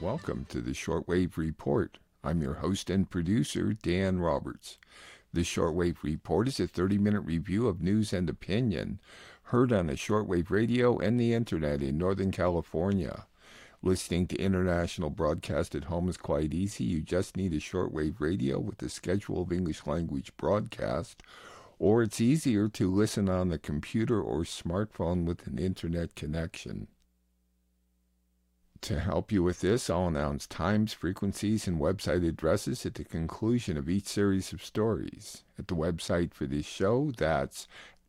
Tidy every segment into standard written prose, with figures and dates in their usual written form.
welcome to the Shortwave Report. I'm your host and producer, Dan Roberts. The Shortwave Report is a 30-minute review of news and opinion heard on the shortwave radio and the internet in Northern California. Listening to international broadcast at home is quite easy. You just need a shortwave radio with a schedule of English language broadcast, or it's easier to listen on the computer or smartphone with an internet connection. To help you with this, I'll announce times, frequencies, and website addresses at the conclusion of each series of stories. At the website for this show, that's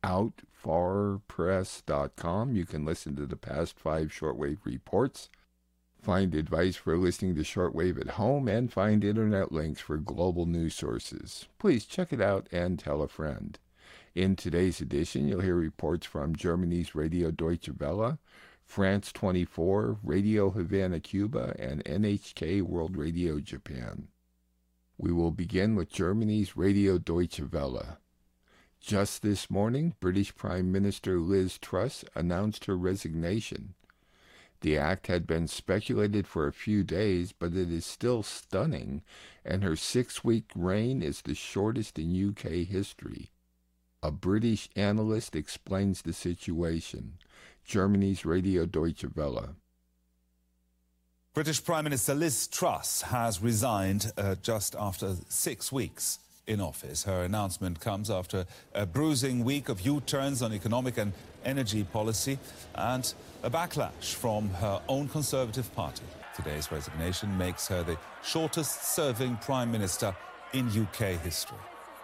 outfarpress.com, you can listen to the past 5 shortwave reports, find advice for listening to shortwave at home, and find internet links for global news sources. Please check it out and tell a friend. In today's edition, you'll hear reports from Germany's Radio Deutsche Welle, France 24, Radio Havana, Cuba, and NHK World Radio Japan. We will begin with Germany's Radio Deutsche Welle. Just this morning, British Prime Minister Liz Truss announced her resignation. The act had been speculated for a few days, but it is still stunning, and her 6-week reign is the shortest in UK history. A British analyst explains the situation. Germany's Radio Deutsche Welle. British Prime Minister Liz Truss has resigned just after 6 weeks in office. Her announcement comes after a bruising week of U-turns on economic and energy policy and a backlash from her own Conservative Party. Today's resignation makes her the shortest-serving Prime Minister in UK history.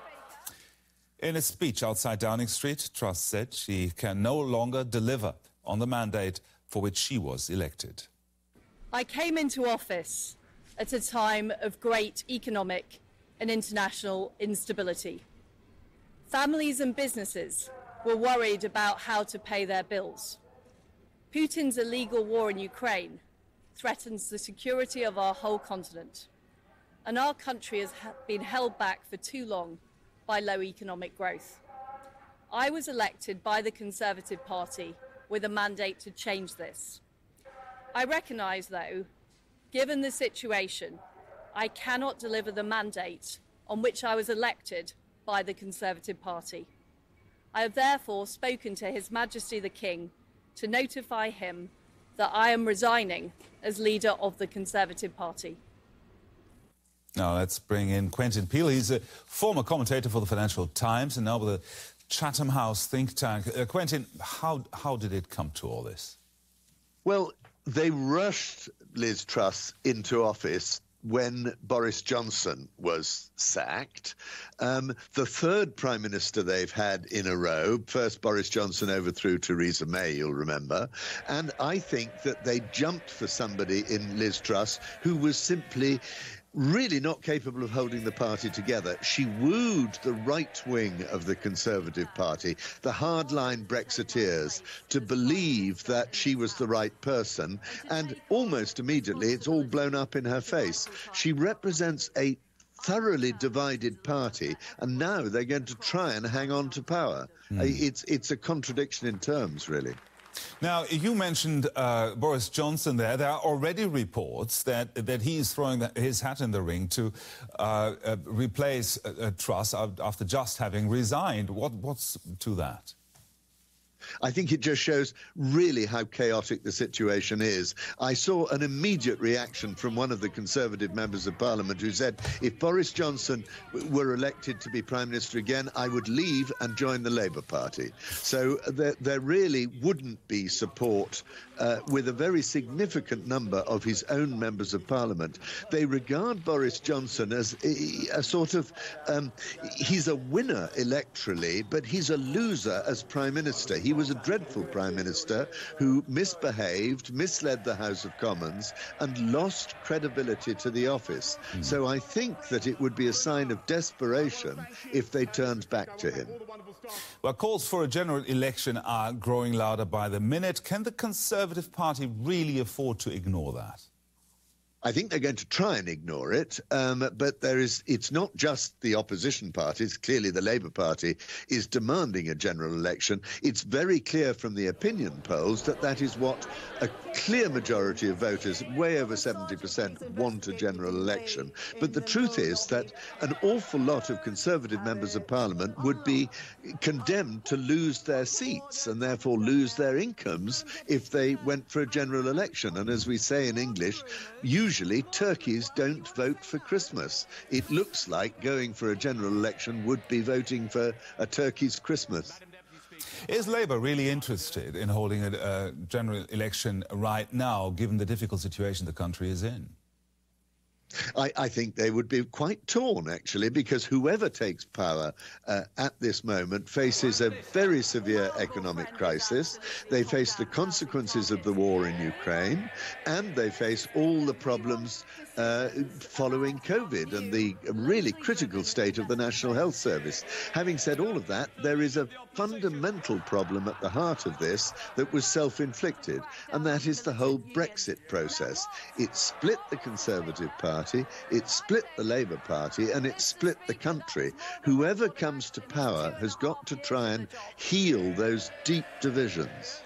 In a speech outside Downing Street, Truss said she can no longer deliver on the mandate for which she was elected. I came into office at a time of great economic and international instability. Families and businesses were worried about how to pay their bills. Putin's illegal war in Ukraine threatens the security of our whole continent, and our country has been held back for too long by low economic growth. I was elected by the Conservative Party with a mandate to change this. I recognise, though, given the situation, I cannot deliver the mandate on which I was elected by the Conservative Party. I have therefore spoken to His Majesty the King to notify him that I am resigning as leader of the Conservative Party. Now let's bring in Quentin Peel. He's a former commentator for the Financial Times and now with the Chatham House think tank. Quentin, how did it come to all this? Well, they rushed Liz Truss into office when Boris Johnson was sacked. The third Prime Minister they've had in a row. First, Boris Johnson overthrew Theresa May, you'll remember. And I think that they jumped for somebody in Liz Truss who was simply really not capable of holding the party together. She wooed the right wing of the Conservative Party, the hardline Brexiteers, to believe that she was the right person, and almost immediately it's all blown up in her face. She represents a thoroughly divided party, and now they're going to try and hang on to power. It's a contradiction in terms, really. Now, you mentioned Boris Johnson there. There are already reports that he's throwing his hat in the ring to replace Truss after just having resigned. What's to that? I think it just shows really how chaotic the situation is. I saw an immediate reaction from one of the Conservative members of Parliament who said, if Boris Johnson were elected to be Prime Minister again, I would leave and join the Labour Party. So there really wouldn't be support with a very significant number of his own members of Parliament. They regard Boris Johnson as a sort of, he's a winner electorally, but he's a loser as Prime Minister. He was a dreadful Prime Minister who misbehaved, misled the House of Commons, and lost credibility to the office. So I think that it would be a sign of desperation if they turned back to him. Well, calls for a general election are growing louder by the minute. Can the Conservative Party really afford to ignore that? I think they're going to try and ignore it, but it's not just the opposition parties. Clearly, the Labour Party is demanding a general election. It's very clear from the opinion polls that is what a clear majority of voters, way over 70%, want a general election. But the truth is that an awful lot of Conservative members of Parliament would be condemned to lose their seats and therefore lose their incomes if they went for a general election. And as we say in English, usually turkeys don't vote for Christmas. It looks like going for a general election would be voting for a turkey's Christmas. Is Labour really interested in holding a general election right now, given the difficult situation the country is in? I think they would be quite torn, actually, because whoever takes power at this moment faces a very severe economic crisis. They face the consequences of the war in Ukraine, and they face all the problems following COVID and the really critical state of the National Health Service. Having said all of that, there is a fundamental problem at the heart of this that was self-inflicted, and that is the whole Brexit process. It split the Conservative Party, it split the Labour Party, and it split the country. Whoever comes to power has got to try and heal those deep divisions.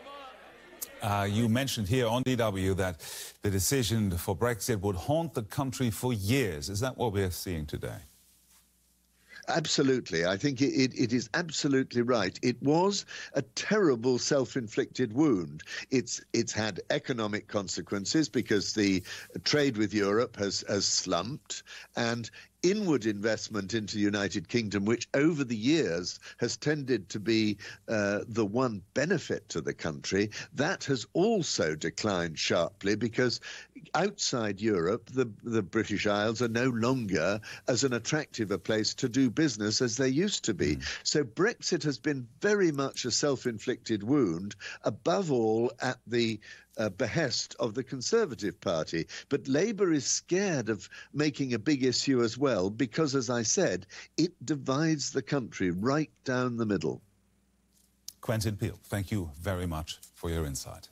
You mentioned here on DW that the decision for Brexit would haunt the country for years. Is that what we're seeing today? Absolutely. I think it is absolutely right. It was a terrible self-inflicted wound. It's had economic consequences because the trade with Europe has slumped, and inward investment into the United Kingdom, which over the years has tended to be the one benefit to the country, that has also declined sharply because outside Europe, the British Isles are no longer as an attractive a place to do business as they used to be. So Brexit has been very much a self-inflicted wound, above all at the behest of the Conservative Party. But Labour is scared of making a big issue as well because, as I said, it divides the country right down the middle. Quentin Peel, thank you very much for your insight.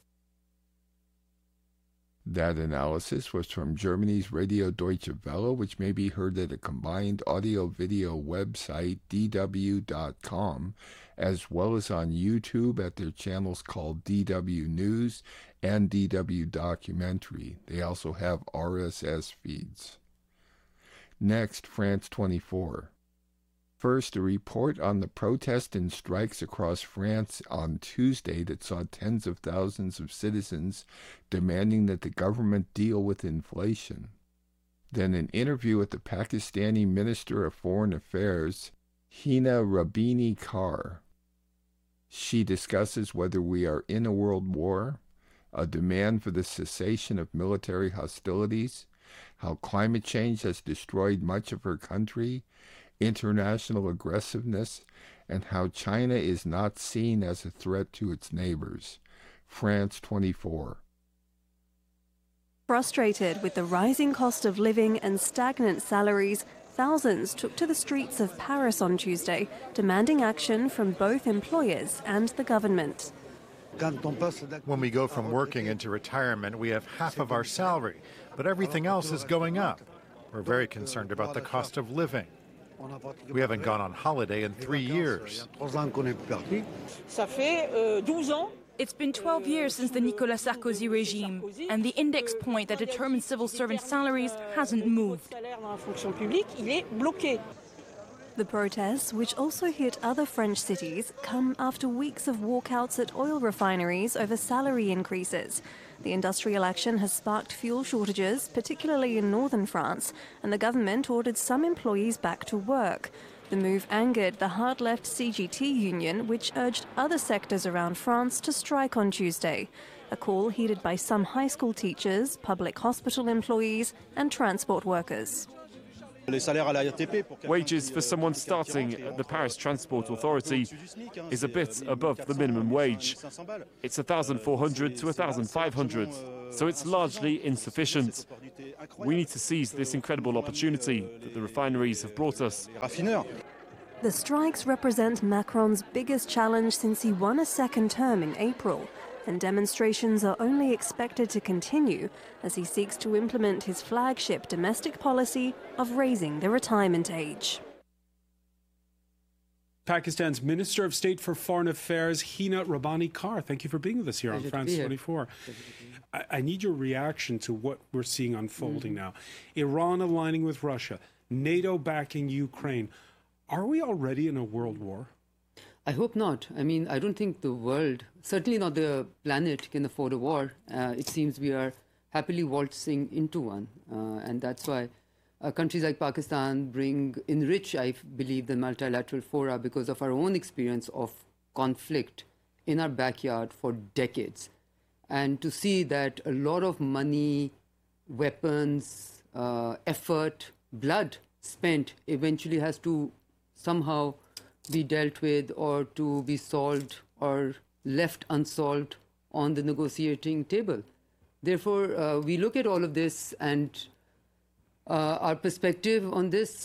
That analysis was from Germany's Radio Deutsche Welle, which may be heard at a combined audio-video website, dw.com, as well as on YouTube at their channels called DW News and DW Documentary. They also have RSS feeds. Next, France 24. First, a report on the protests and strikes across France on Tuesday that saw tens of thousands of citizens demanding that the government deal with inflation. Then an interview with the Pakistani Minister of Foreign Affairs, Hina Rabini Kar. She discusses whether we are in a world war, a demand for the cessation of military hostilities, how climate change has destroyed much of her country, international aggressiveness, and how China is not seen as a threat to its neighbors. France 24. Frustrated with the rising cost of living and stagnant salaries, thousands took to the streets of Paris on Tuesday, demanding action from both employers and the government. When we go from working into retirement, we have half of our salary, but everything else is going up. We're very concerned about the cost of living. We haven't gone on holiday in 3 years. It's been 12 years since the Nicolas Sarkozy regime, and the index point that determines civil servant salaries hasn't moved. The protests, which also hit other French cities, come after weeks of walkouts at oil refineries over salary increases. The industrial action has sparked fuel shortages, particularly in northern France, and the government ordered some employees back to work. The move angered the hard-left CGT union, which urged other sectors around France to strike on Tuesday. A call heeded by some high school teachers, public hospital employees, and transport workers. Wages for someone starting at the Paris Transport Authority is a bit above the minimum wage. It's 1,400 to 1,500, so it's largely insufficient. We need to seize this incredible opportunity that the refineries have brought us. The strikes represent Macron's biggest challenge since he won a second term in April. and demonstrations are only expected to continue as he seeks to implement his flagship domestic policy of raising the retirement age. Pakistan's Minister of State for Foreign Affairs, Hina Rabbani Kar. Thank you for being with us here on France 24. I need your reaction to what we're seeing unfolding now. Iran aligning with Russia, NATO backing Ukraine. Are we already in a world war? I hope not. I mean, I don't think the world, certainly not the planet, can afford a war. It seems we are happily waltzing into one. And that's why countries like Pakistan enrich, I believe, the multilateral fora because of our own experience of conflict in our backyard for decades. And to see that a lot of money, weapons, effort, blood spent eventually has to somehow be dealt with or to be solved or left unsolved on the negotiating table. Therefore, we look at all of this, and our perspective on this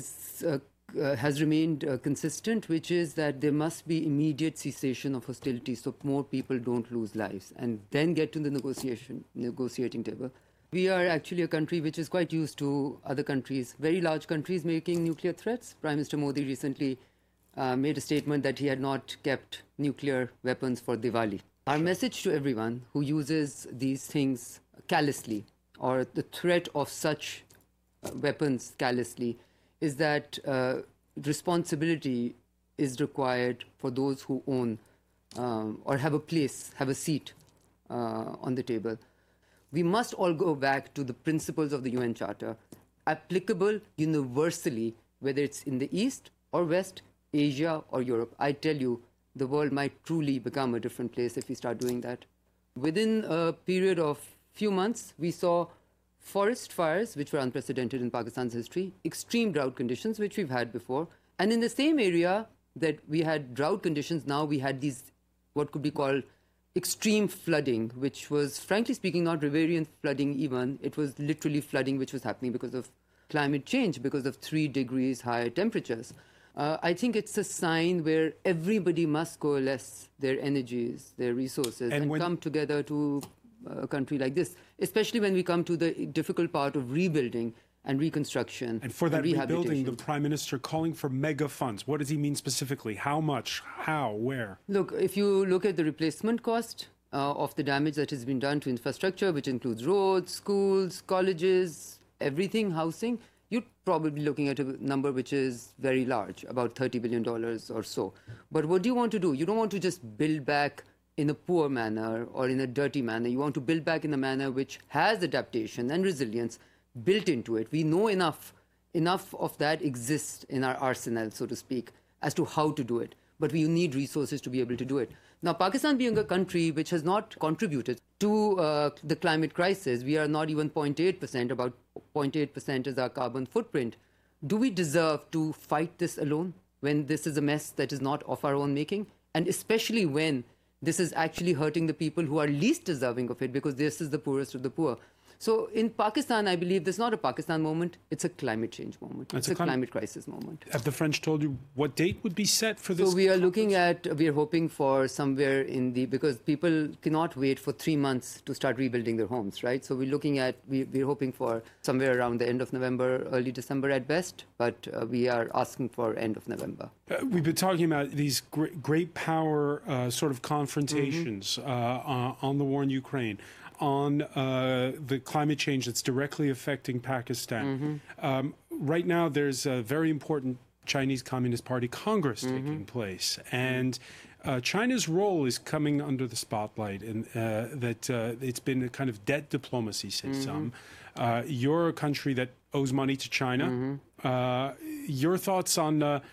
has remained consistent, which is that there must be immediate cessation of hostilities so more people don't lose lives, and then get to the negotiating table. We are actually a country which is quite used to other countries, very large countries, making nuclear threats. Prime Minister Modi recently made a statement that he had not kept nuclear weapons for Diwali. Our message to everyone who uses these things callously or the threat of such weapons callously is that responsibility is required for those who own or have a seat on the table. We must all go back to the principles of the UN Charter, applicable universally, whether it's in the East or West, Asia or Europe. I tell you, the world might truly become a different place if we start doing that. Within a period of few months, we saw forest fires, which were unprecedented in Pakistan's history, extreme drought conditions, which we've had before. And in the same area that we had drought conditions, now we had these, what could be called extreme flooding, which was, frankly speaking, not riverian flooding even. It was literally flooding which was happening because of climate change, because of 3 degrees higher temperatures. I think it's a sign where everybody must coalesce their energies, their resources, and come together to a country like this, especially when we come to the difficult part of rebuilding and reconstruction. And for that rebuilding, the Prime Minister calling for mega funds. What does he mean specifically? How much? How? Where? Look, if you look at the replacement cost of the damage that has been done to infrastructure, which includes roads, schools, colleges, everything, housing, you're probably looking at a number which is very large, about $30 billion or so. But what do you want to do? You don't want to just build back in a poor manner or in a dirty manner. You want to build back in a manner which has adaptation and resilience built into it. We know enough of that exists in our arsenal, so to speak, as to how to do it. But we need resources to be able to do it. Now, Pakistan being a country which has not contributed to the climate crisis, we are not even 0.8%, about 0.8% is our carbon footprint. Do we deserve to fight this alone when this is a mess that is not of our own making? And especially when this is actually hurting the people who are least deserving of it, because this is the poorest of the poor. So in Pakistan, I believe this is not a Pakistan moment, it's a climate change moment. It's a climate crisis moment. Have the French told you what date would be set for this? So we are hoping for somewhere because people cannot wait for 3 months to start rebuilding their homes, right? So we're hoping for somewhere around the end of November, early December at best, but we are asking for end of November. We've been talking about these great power sort of confrontations on the war in Ukraine, on the climate change that's directly affecting Pakistan. Right now, there's a very important Chinese Communist Party Congress taking place, and China's role is coming under the spotlight, and it's been a kind of debt diplomacy, say some. You're a country that owes money to China. Your thoughts on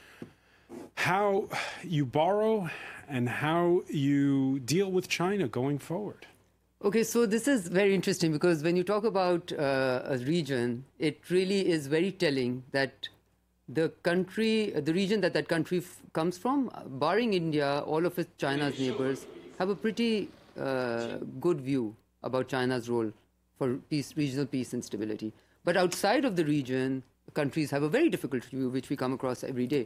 how you borrow and how you deal with China going forward? Okay, so this is very interesting because when you talk about a region, it really is very telling that the region that country comes from, barring India, all of China's neighbors have a pretty good view about China's role for regional peace and stability. But outside of the region, countries have a very difficult view, which we come across every day.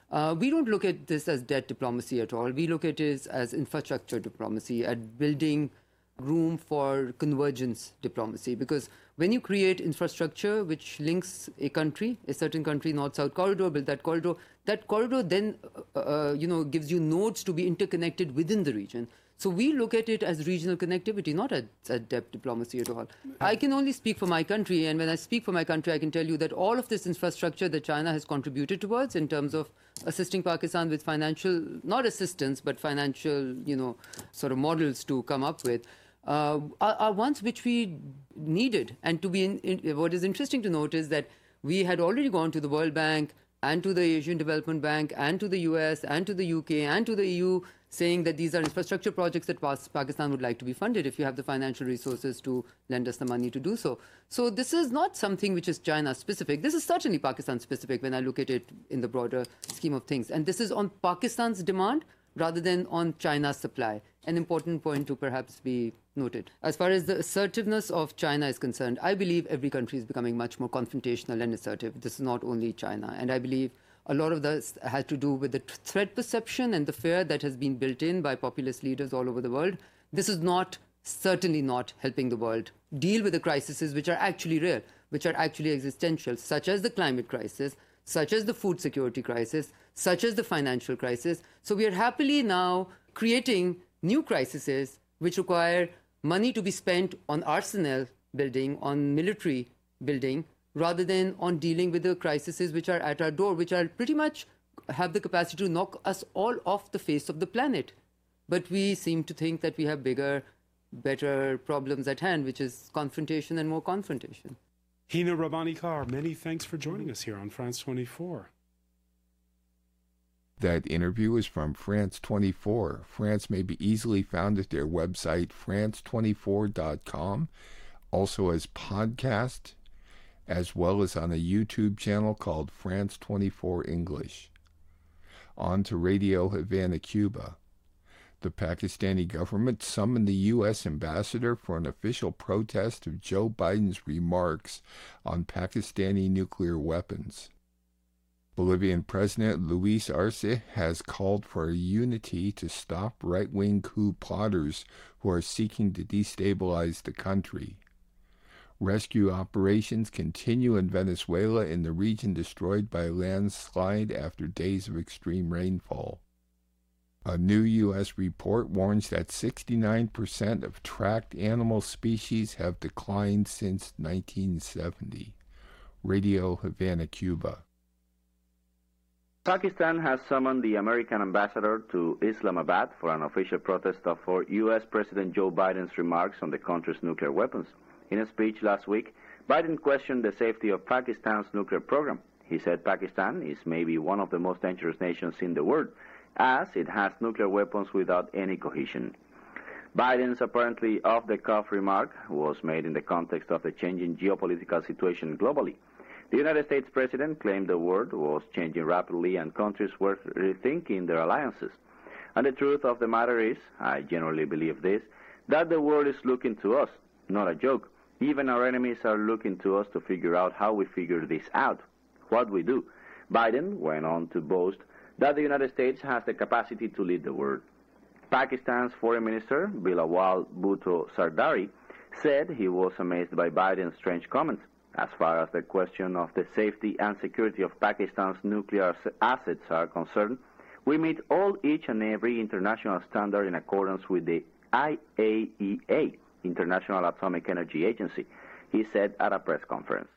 We don't look at this as debt diplomacy at all. We look at it as infrastructure diplomacy, at building room for convergence diplomacy. Because when you create infrastructure which links a country, a certain country, north-south corridor, build that corridor then gives you nodes to be interconnected within the region. So we look at it as regional connectivity, not as debt diplomacy at all. I can only speak for my country, and when I speak for my country, I can tell you that all of this infrastructure that China has contributed towards in terms of assisting Pakistan with financial, not assistance, but financial, sort of models to come up with, are ones which we needed. And what is interesting to note is that we had already gone to the World Bank and to the Asian Development Bank and to the US and to the UK and to the EU, saying that these are infrastructure projects that Pakistan would like to be funded if you have the financial resources to lend us the money to do so. So this is not something which is China-specific. This is certainly Pakistan-specific when I look at it in the broader scheme of things. And this is on Pakistan's demand rather than on China's supply. An important point to perhaps be noted. As far as the assertiveness of China is concerned, I believe every country is becoming much more confrontational and assertive. This is not only China. And I believe a lot of this has to do with the threat perception and the fear that has been built in by populist leaders all over the world. This is certainly not helping the world deal with the crises which are actually real, which are actually existential, such as the climate crisis, such as the food security crisis, such as the financial crisis. So we are happily now creating new crises which require money to be spent on arsenal building, on military building, rather than on dealing with the crises which are at our door, which are pretty much have the capacity to knock us all off the face of the planet. But we seem to think that we have bigger, better problems at hand, which is confrontation and more confrontation. Hina Rabbani Carr, many thanks for joining us here on France 24. That interview is from France 24. France may be easily found at their website, france24.com, also as podcast, as well as on a YouTube channel called France 24 English. On to Radio Havana, Cuba. The Pakistani government summoned the U.S. ambassador for an official protest of Joe Biden's remarks on Pakistani nuclear weapons. Bolivian President Luis Arce has called for unity to stop right-wing coup plotters who are seeking to destabilize the country. Rescue operations continue in Venezuela in the region destroyed by a landslide after days of extreme rainfall. A new U.S. report warns that 69% of tracked animal species have declined since 1970. Radio Havana, Cuba. Pakistan has summoned the American ambassador to Islamabad for an official protest for U.S. President Joe Biden's remarks on the country's nuclear weapons. In a speech last week, Biden questioned the safety of Pakistan's nuclear program. He said Pakistan is maybe one of the most dangerous nations in the world, as it has nuclear weapons without any cohesion. Biden's apparently off-the-cuff remark was made in the context of the changing geopolitical situation globally. The United States president claimed the world was changing rapidly and countries were rethinking their alliances. And the truth of the matter is, I generally believe this, that the world is looking to us, not a joke. Even our enemies are looking to us to figure out how we figure this out, what we do. Biden went on to boast that the United States has the capacity to lead the world. Pakistan's Foreign Minister, Bilawal Bhutto Zardari, said he was amazed by Biden's strange comments. As far as the question of the safety and security of Pakistan's nuclear assets are concerned, we meet each and every international standard in accordance with the IAEA, International Atomic Energy Agency, he said at a press conference.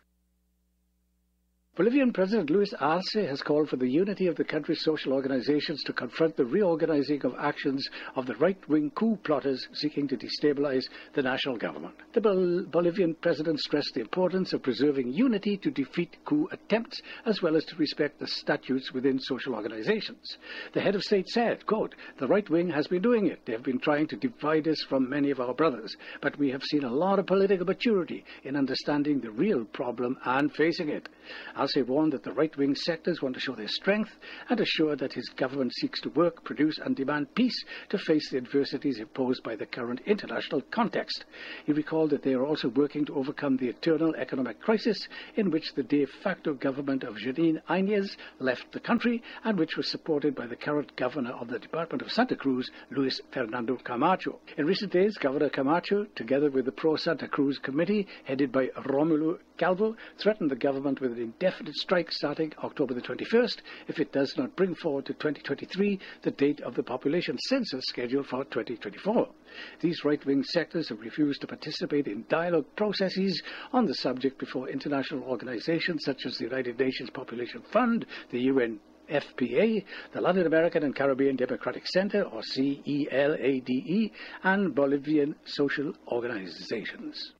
Bolivian President Luis Arce has called for the unity of the country's social organizations to confront the reorganizing of actions of the right-wing coup plotters seeking to destabilize the national government. The Bolivian president stressed the importance of preserving unity to defeat coup attempts, as well as to respect the statutes within social organizations. The head of state said, quote, "The right wing has been doing it. They have been trying to divide us from many of our brothers, but we have seen a lot of political maturity in understanding the real problem and facing it." Arce Arce warned that the right-wing sectors want to show their strength and assure that his government seeks to work, produce and demand peace to face the adversities imposed by the current international context. He recalled that they are also working to overcome the eternal economic crisis in which the de facto government of Jeanine Áñez left the country and which was supported by the current governor of the Department of Santa Cruz, Luis Fernando Camacho. In recent days, Governor Camacho, together with the Pro-Santa Cruz Committee, headed by Romulo Calvo, threatened the government with an indefinite strike starting October the 21st if it does not bring forward to 2023 the date of the population census scheduled for 2024. These right-wing sectors have refused to participate in dialogue processes on the subject before international organizations such as the United Nations Population Fund, the UNFPA, the Latin American and Caribbean Democratic Center, or CELADE, and Bolivian social organizations.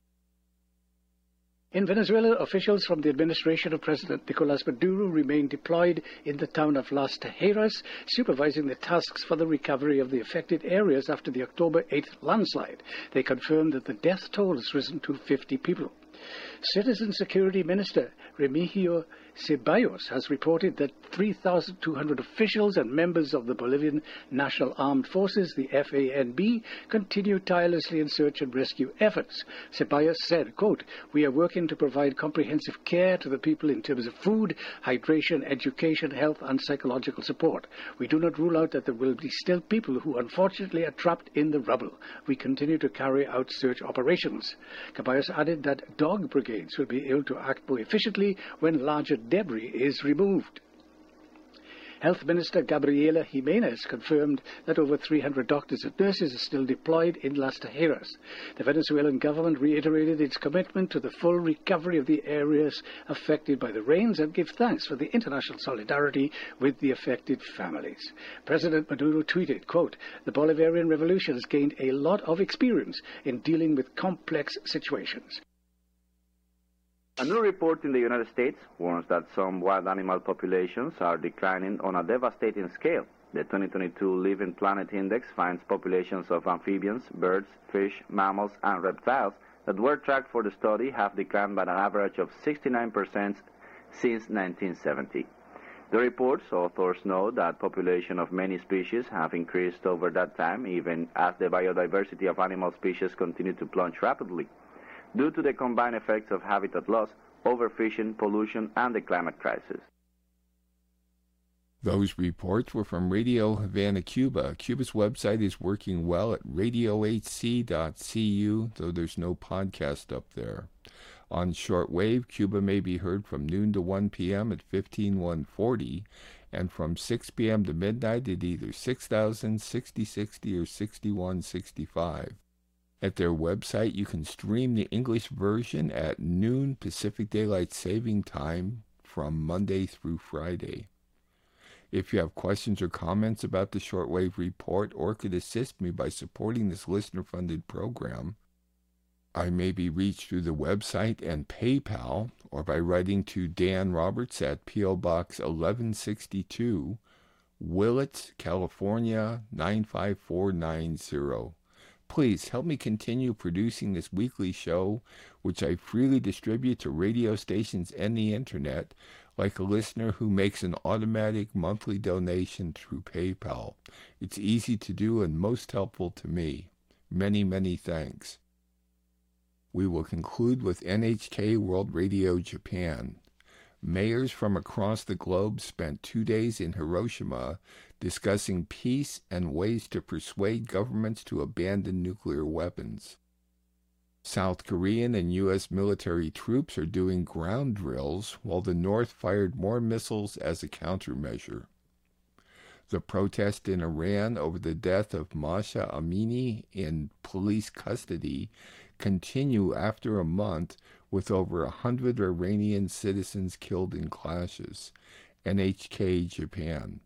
In Venezuela, officials from the administration of President Nicolas Maduro remain deployed in the town of Las Tejeras, supervising the tasks for the recovery of the affected areas after the October 8th landslide. They confirmed that the death toll has risen to 50 people. Citizen Security Minister Remigio Ceballos has reported that 3,200 officials and members of the Bolivian National Armed Forces, the FANB, continue tirelessly in search and rescue efforts. Ceballos said, quote, "We are working to provide comprehensive care to the people in terms of food, hydration, education, health and psychological support. We do not rule out that there will be still people who unfortunately are trapped in the rubble. We continue to carry out search operations." Ceballos added that dog brigades will be able to act more efficiently when larger debris is removed. Health Minister Gabriela Jimenez confirmed that over 300 doctors and nurses are still deployed in Las Tejeras. The Venezuelan government reiterated its commitment to the full recovery of the areas affected by the rains and gave thanks for the international solidarity with the affected families. President Maduro tweeted, quote, "The Bolivarian Revolution has gained a lot of experience in dealing with complex situations." A new report in the United States warns that some wild animal populations are declining on a devastating scale. The 2022 Living Planet Index finds populations of amphibians, birds, fish, mammals, and reptiles that were tracked for the study have declined by an average of 69% since 1970. The report's authors note that population of many species have increased over that time, even as the biodiversity of animal species continue to plunge rapidly, due to the combined effects of habitat loss, overfishing, pollution, and the climate crisis. Those reports were from Radio Havana, Cuba. Cuba's website is working well at radiohc.cu, though there's no podcast up there. On shortwave, Cuba may be heard from noon to 1 p.m. at 15140, and from 6 p.m. to midnight at either 6000, 6060, or 6165. At their website, you can stream the English version at noon Pacific Daylight Saving Time from Monday through Friday. If you have questions or comments about the Shortwave Report or could assist me by supporting this listener-funded program, I may be reached through the website and PayPal or by writing to Dan Roberts at P.O. Box 1162, Willits, California 95490. Please help me continue producing this weekly show, which I freely distribute to radio stations and the internet, like a listener who makes an automatic monthly donation through PayPal. It's easy to do and most helpful to me. Many, many thanks. We will conclude with NHK World Radio Japan. Mayors from across the globe spent 2 days in Hiroshima discussing peace and ways to persuade governments to abandon nuclear weapons. South Korean and U.S. military troops are doing ground drills while the North fired more missiles as a countermeasure. The protest in Iran over the death of Mahsa Amini in police custody continue after a month with over 100 Iranian citizens killed in clashes. NHK Japan.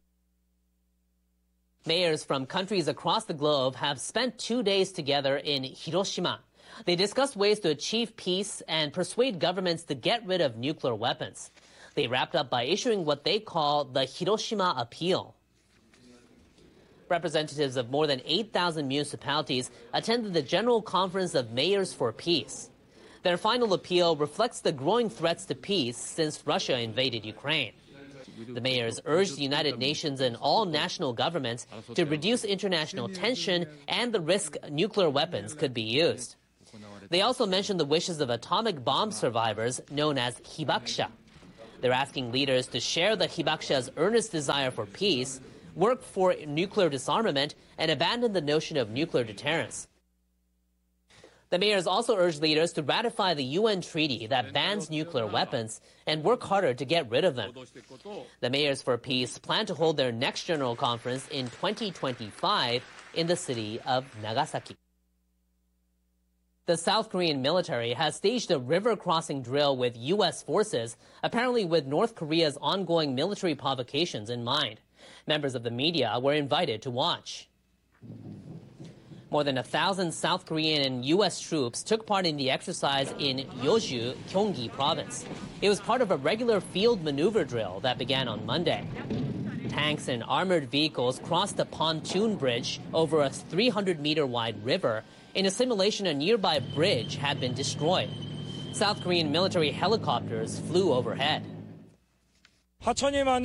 Mayors from countries across the globe have spent 2 days together in Hiroshima. They discussed ways to achieve peace and persuade governments to get rid of nuclear weapons. They wrapped up by issuing what they call the Hiroshima Appeal. Representatives of more than 8,000 municipalities attended the General Conference of Mayors for Peace. Their final appeal reflects the growing threats to peace since Russia invaded Ukraine. The mayors urged the United Nations and all national governments to reduce international tension and the risk nuclear weapons could be used. They also mentioned the wishes of atomic bomb survivors known as hibakusha. They're asking leaders to share the hibakusha's earnest desire for peace, work for nuclear disarmament, and abandon the notion of nuclear deterrence. The mayors also urged leaders to ratify the UN treaty that bans nuclear weapons and work harder to get rid of them. The mayors for peace plan to hold their next general conference in 2025 in the city of Nagasaki. The South Korean military has staged a river crossing drill with U.S. forces, apparently with North Korea's ongoing military provocations in mind. Members of the media were invited to watch. More than 1,000 South Korean and U.S. troops took part in the exercise in Yeoju, Gyeonggi province. It was part of a regular field maneuver drill that began on Monday. Tanks and armored vehicles crossed a pontoon bridge over a 300-meter-wide river. In a simulation, a nearby bridge had been destroyed. South Korean military helicopters flew overhead. A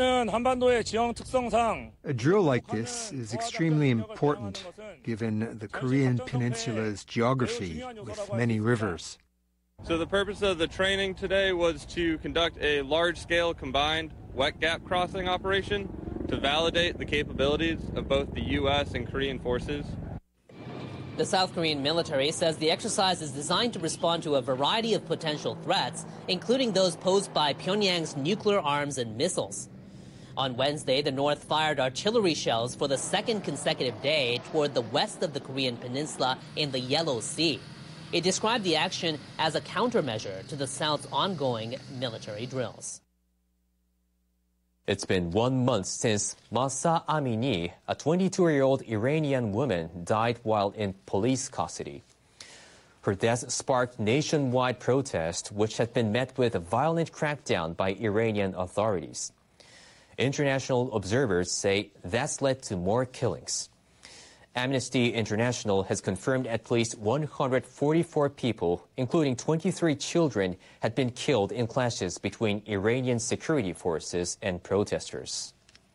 drill like this is extremely important given the Korean peninsula's geography with many rivers. So the purpose of the training today was to conduct a large-scale combined wet gap crossing operation to validate the capabilities of both the U.S. and Korean forces. The South Korean military says the exercise is designed to respond to a variety of potential threats, including those posed by Pyongyang's nuclear arms and missiles. On Wednesday, the North fired artillery shells for the second consecutive day toward the west of the Korean peninsula in the Yellow Sea. It described the action as a countermeasure to the South's ongoing military drills. It's been 1 month since Mahsa Amini, a 22-year-old Iranian woman, died while in police custody. Her death sparked nationwide protest, which had been met with a violent crackdown by Iranian authorities. International observers say that's led to more killings. Amnesty International has confirmed at least 144 people, including 23 children, had been killed in clashes between Iranian security forces and protesters.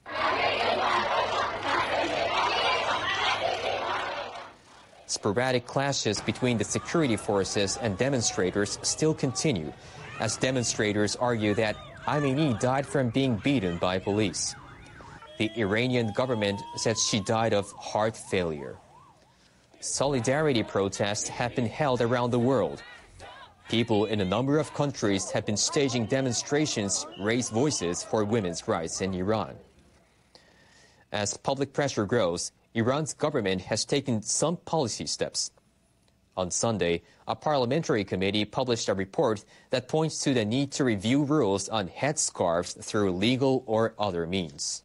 Sporadic clashes between the security forces and demonstrators still continue, as demonstrators argue that Amini died from being beaten by police. The Iranian government says she died of heart failure. Solidarity protests have been held around the world. People in a number of countries have been staging demonstrations, raise voices for women's rights in Iran. As public pressure grows, Iran's government has taken some policy steps. On Sunday, a parliamentary committee published a report that points to the need to review rules on headscarves through legal or other means.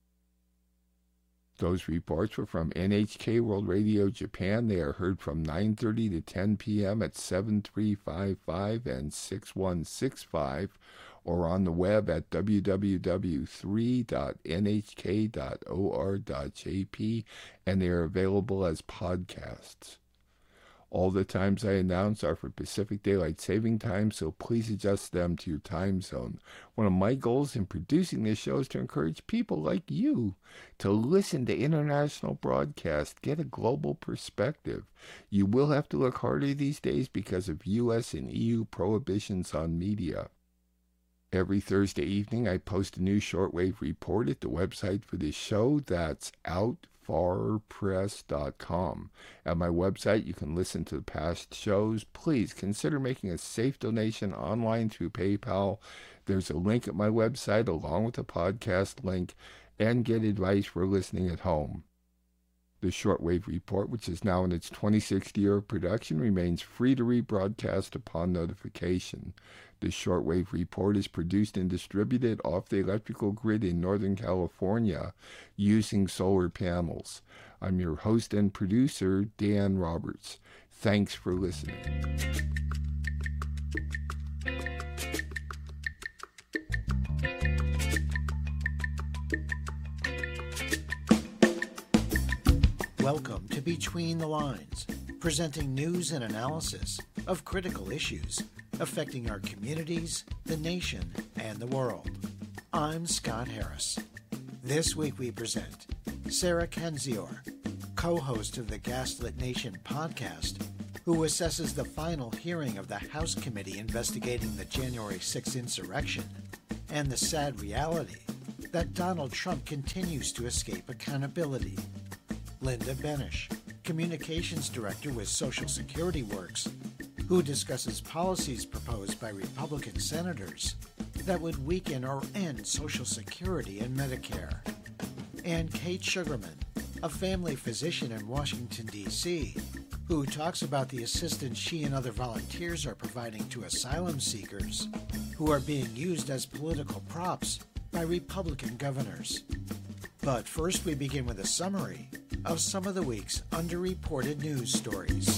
Those reports were from NHK World Radio Japan. They are heard from 9:30 to 10 p.m. at 7355 and 6165, or on the web at www.3.nhk.or.jp, and they are available as podcasts. All the times I announce are for Pacific Daylight Saving Time, so please adjust them to your time zone. One of my goals in producing this show is to encourage people like you to listen to international broadcasts, get a global perspective. You will have to look harder these days because of U.S. and EU prohibitions on media. Every Thursday evening, I post a new shortwave report at the website for this show. That's outfarpress.com. At my website, you can listen to the past shows. Please consider making a safe donation online through PayPal. There's a link at my website along with a podcast link, and get advice for listening at home. The Shortwave Report, which is now in its 26th year of production, remains free to rebroadcast upon notification. The Shortwave Report is produced and distributed off the electrical grid in Northern California using solar panels. I'm your host and producer, Dan Roberts. Thanks for listening. Welcome to Between the Lines, presenting news and analysis of critical issues affecting our communities, the nation, and the world. I'm Scott Harris. This week we present Sarah Kendzior, co-host of the Gaslit Nation podcast, who assesses the final hearing of the House committee investigating the January 6th insurrection and the sad reality that Donald Trump continues to escape accountability. Linda Benish, communications director with Social Security Works, who discusses policies proposed by Republican senators that would weaken or end Social Security and Medicare. And Kate Sugarman, a family physician in Washington, D.C., who talks about the assistance she and other volunteers are providing to asylum seekers who are being used as political props by Republican governors. But first we begin with a summary of some of the week's underreported news stories.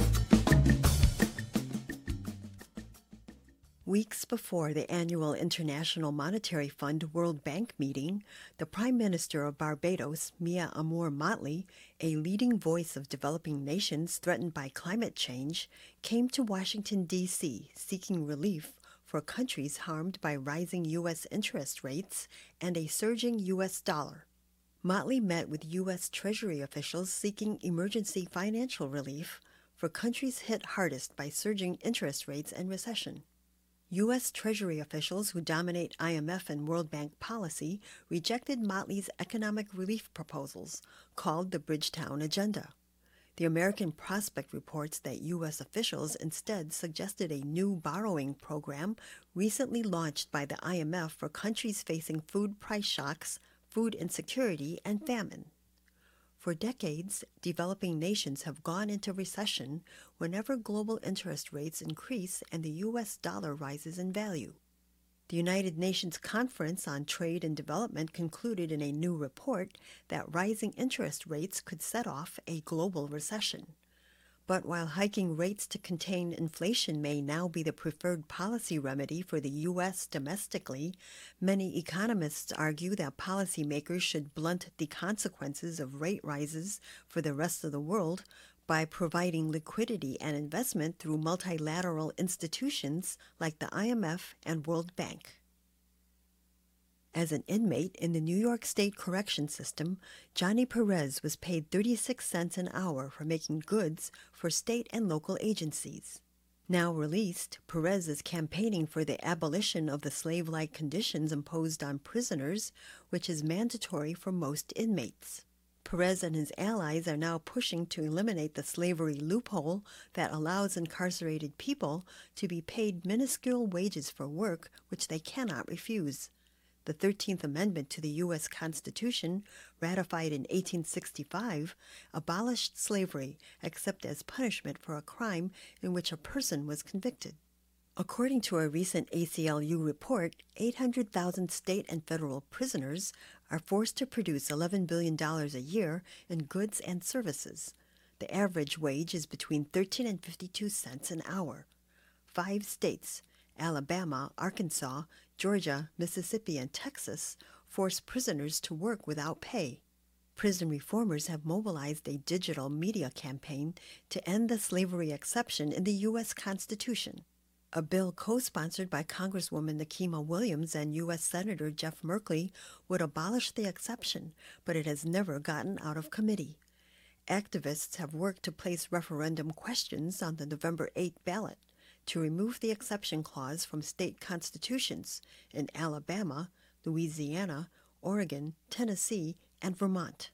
Weeks before the annual International Monetary Fund World Bank meeting, the Prime Minister of Barbados, Mia Amour Motley, a leading voice of developing nations threatened by climate change, came to Washington, D.C., seeking relief for countries harmed by rising U.S. interest rates and a surging U.S. dollar. Motley met with U.S. Treasury officials seeking emergency financial relief for countries hit hardest by surging interest rates and recession. U.S. Treasury officials who dominate IMF and World Bank policy rejected Motley's economic relief proposals, called the Bridgetown Agenda. The American Prospect reports that U.S. officials instead suggested a new borrowing program recently launched by the IMF for countries facing food price shocks, food insecurity, and famine. For decades, developing nations have gone into recession whenever global interest rates increase and the U.S. dollar rises in value. The United Nations Conference on Trade and Development concluded in a new report that rising interest rates could set off a global recession. But while hiking rates to contain inflation may now be the preferred policy remedy for the U.S. domestically, many economists argue that policymakers should blunt the consequences of rate rises for the rest of the world by providing liquidity and investment through multilateral institutions like the IMF and World Bank. As an inmate in the New York State Correction System, Johnny Perez was paid 36 cents an hour for making goods for state and local agencies. Now released, Perez is campaigning for the abolition of the slave-like conditions imposed on prisoners, which is mandatory for most inmates. Perez and his allies are now pushing to eliminate the slavery loophole that allows incarcerated people to be paid minuscule wages for work which they cannot refuse. The 13th Amendment to the U.S. Constitution, ratified in 1865, abolished slavery except as punishment for a crime in which a person was convicted. According to a recent ACLU report, 800,000 state and federal prisoners are forced to produce $11 billion a year in goods and services. The average wage is between 13 and 52 cents an hour. 5 states, Alabama, Arkansas, Georgia, Mississippi, and Texas, force prisoners to work without pay. Prison reformers have mobilized a digital media campaign to end the slavery exception in the U.S. Constitution. A bill co-sponsored by Congresswoman Nikema Williams and U.S. Senator Jeff Merkley would abolish the exception, but it has never gotten out of committee. Activists have worked to place referendum questions on the November 8 ballot to remove the exception clause from state constitutions in Alabama, Louisiana, Oregon, Tennessee, and Vermont.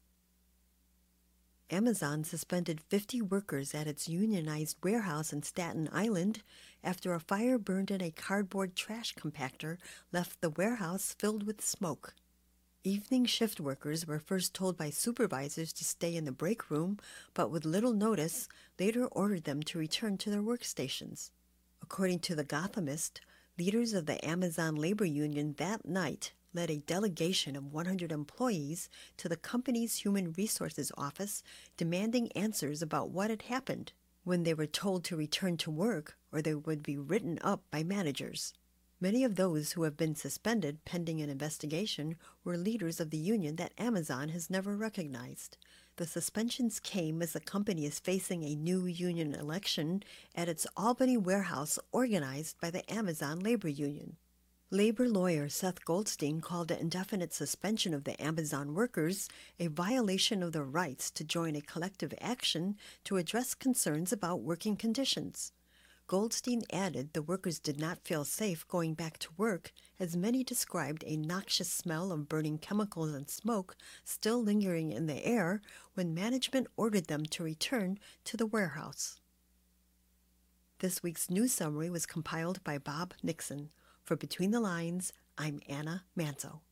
Amazon suspended 50 workers at its unionized warehouse in Staten Island after a fire burned in a cardboard trash compactor left the warehouse filled with smoke. Evening shift workers were first told by supervisors to stay in the break room, but with little notice, later ordered them to return to their workstations. According to The Gothamist, leaders of the Amazon labor union that night led a delegation of 100 employees to the company's human resources office demanding answers about what had happened when they were told to return to work or they would be written up by managers. Many of those who have been suspended pending an investigation were leaders of the union that Amazon has never recognized. The suspensions came as the company is facing a new union election at its Albany warehouse organized by the Amazon Labor Union. Labor lawyer Seth Goldstein called the indefinite suspension of the Amazon workers a violation of their rights to join a collective action to address concerns about working conditions. Goldstein added the workers did not feel safe going back to work, as many described a noxious smell of burning chemicals and smoke still lingering in the air when management ordered them to return to the warehouse. This week's news summary was compiled by Bob Nixon. For Between the Lines, I'm Anna Manzo.